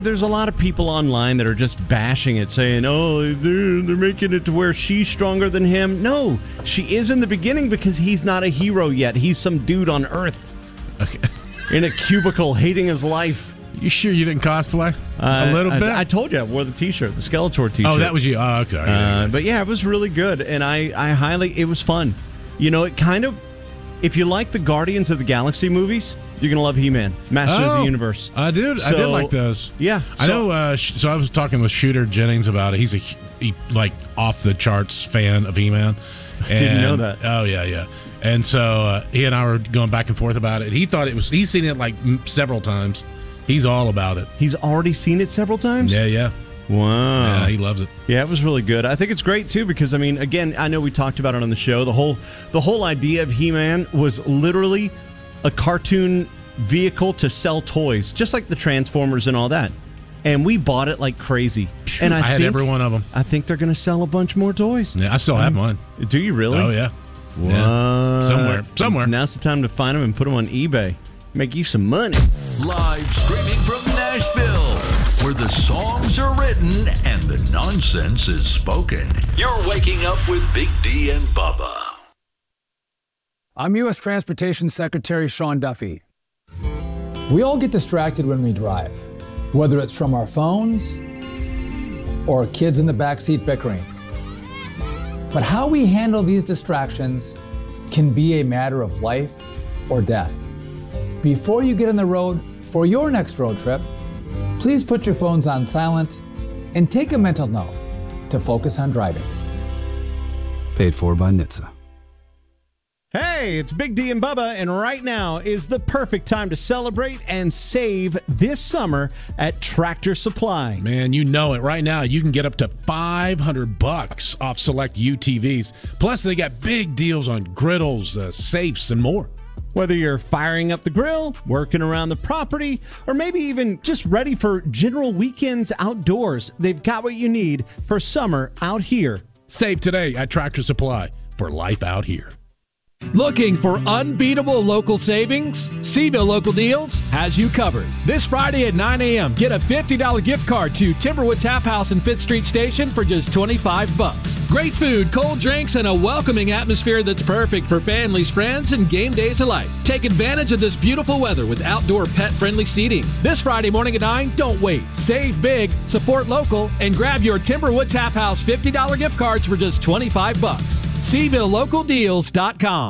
There's a lot of people online that are just bashing it, saying, oh, they're making it to where she's stronger than him. No, she is in the beginning because he's not a hero yet. He's some dude on Earth in a cubicle hating his life. You sure you didn't cosplay a little bit? I told you I wore the T-shirt, the Skeletor T-shirt. Oh, that was you. Oh, okay. But yeah, it was really good, and it was fun. You know, it kind of, if you like the Guardians of the Galaxy movies, you're going to love He-Man, Masters of the Universe. I did like those. Yeah. I know, so I was talking with Shooter Jennings about it. He's like off-the-charts fan of He-Man. Didn't know that. Oh, yeah. And so he and I were going back and forth about it. He's seen it like several times. He's all about it. He's already seen it several times? Yeah. Wow. Yeah, he loves it. Yeah, it was really good. I think it's great, too, because, I mean, again, I know we talked about it on the show. The whole idea of He-Man was literally a cartoon vehicle to sell toys, just like the Transformers and all that. And we bought it like crazy. And I had every one of them. I think they're going to sell a bunch more toys. Yeah, I still have mine. Do you really? Oh, yeah. What? Yeah. Somewhere. Now's the time to find them and put them on eBay. Make you some money. Live streaming from Nashville, where the songs are written and the nonsense is spoken. You're waking up with Big D and Bubba. I'm U.S. Transportation Secretary Sean Duffy. We all get distracted when we drive, whether it's from our phones or kids in the backseat bickering. But how we handle these distractions can be a matter of life or death. Before you get on the road for your next road trip, please put your phones on silent and take a mental note to focus on driving. Paid for by NHTSA. Hey, it's Big D and Bubba, and right now is the perfect time to celebrate and save this summer at Tractor Supply. Man, you know it. Right now, you can get up to $500 off select UTVs. Plus, they got big deals on griddles, safes, and more. Whether you're firing up the grill, working around the property, or maybe even just ready for general weekends outdoors, they've got what you need for summer out here. Save today at Tractor Supply for life out here. Looking for unbeatable local savings? Seville Local Deals has you covered. This Friday at 9 a.m., get a $50 gift card to Timberwood Tap House and 5th Street Station for just $25. Great food, cold drinks, and a welcoming atmosphere that's perfect for families, friends, and game days alike. Take advantage of this beautiful weather with outdoor pet-friendly seating. This Friday morning at 9, don't wait. Save big, support local, and grab your Timberwood Tap House $50 gift cards for just $25. SevilleLocalDeals.com.